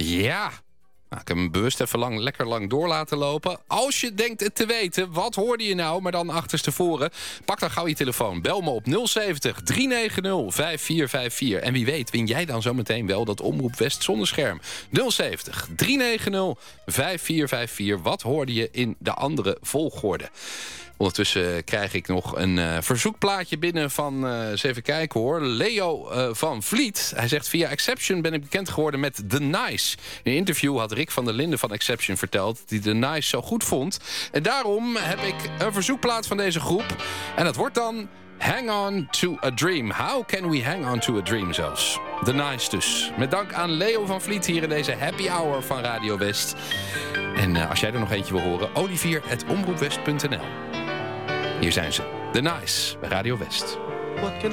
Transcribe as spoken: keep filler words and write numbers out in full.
Ja. Nou, ik heb hem bewust even lang, lekker lang door laten lopen. Als je denkt het te weten, wat hoorde je nou? Maar dan achterstevoren. Pak dan gauw je telefoon. Bel me op nul zeventig, drie negen nul, vijf vier vijf vier. En wie weet win jij dan zometeen wel dat Omroep West zonder scherm. nul zeventig, drie negen nul, vijf vier vijf vier. Wat hoorde je in de andere volgorde? Ondertussen krijg ik nog een uh, verzoekplaatje binnen van, uh, eens even kijken hoor, Leo uh, van Vliet. Hij zegt, via Exception ben ik bekend geworden met The Nice. In een interview had Rick van der Linden van Exception verteld dat hij The Nice zo goed vond. En daarom heb ik een verzoekplaat van deze groep. En dat wordt dan Hang On To A Dream. How can we hang on to a dream zelfs? The Nice dus. Met dank aan Leo van Vliet hier in deze happy hour van Radio West. En uh, als jij er nog eentje wil horen, olivier at omroepwest punt n l. Hier zijn ze, The Nice, bij Radio West. What can